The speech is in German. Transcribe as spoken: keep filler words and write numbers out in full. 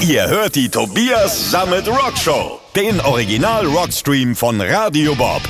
Ihr hört die Tobias Sammet Rock Show, den Original Rockstream von Radio Bob.